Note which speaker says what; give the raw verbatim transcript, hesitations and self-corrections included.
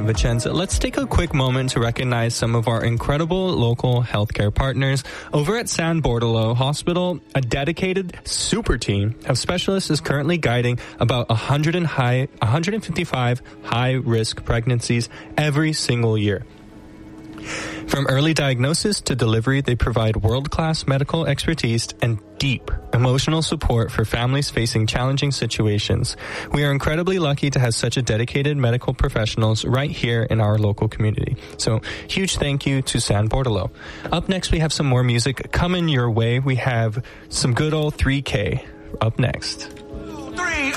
Speaker 1: and Vicenza, let's take a quick moment to recognize some of our incredible local healthcare partners. Over at San Bortolo Hospital, a dedicated super team of specialists is currently guiding about one hundred and high, one hundred fifty-five high-risk pregnancies every single year. From early diagnosis to delivery, they provide world-class medical expertise and deep emotional support for families facing challenging situations. We are incredibly lucky to have such a dedicated medical professionals right here in our local community. So, huge thank you to San Bortolo. Up next, we have some more music coming your way. We have some good old three K up next.